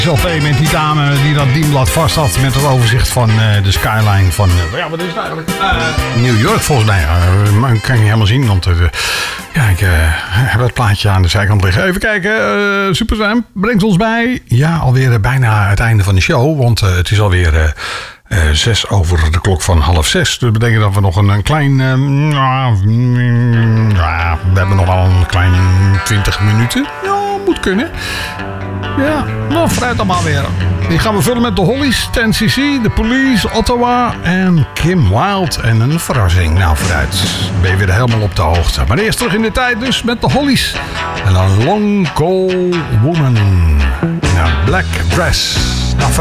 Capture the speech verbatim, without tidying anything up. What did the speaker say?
L P met die dame die dat dienblad vast had met het overzicht van uh, de skyline van... Uh, ja, wat is het eigenlijk? Uh, New York volgens mij. Uh, maar dat kan je niet helemaal zien, want uh, ja, ik uh, heb het plaatje aan de zijkant liggen. Even kijken, uh, Super Sam brengt ons bij. Ja, alweer uh, bijna het einde van de show, want uh, het is alweer... Uh, Uh, zes over de klok van half zes. Dat betekent dat we nog een, een klein... Uh, uh, uh, we hebben nog wel een klein twintig minuten. Ja, moet kunnen. Ja, nou, vooruit allemaal weer. Die gaan we vullen met de Hollies, ten C C, The Police, Ottawa en Kim Wilde. En een verrassing. Nou, vooruit. Ben je weer helemaal op de hoogte. Maar eerst terug in de tijd dus met de Hollies. En een Long Cold Woman. Nou, Black Dress. Nou,